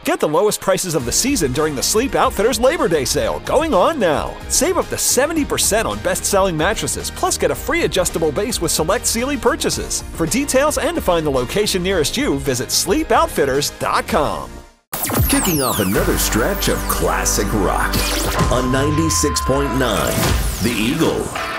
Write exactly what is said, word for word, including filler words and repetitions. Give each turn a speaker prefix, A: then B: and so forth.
A: Get the lowest prices of the season during the Sleep Outfitters Labor Day sale, going on now. Save up to seventy percent on best-selling mattresses, plus get a free adjustable base with select Sealy purchases. For details and to find the location nearest you, visit sleep outfitters dot com.
B: Kicking off another stretch of classic rock on ninety-six point nine The Eagle.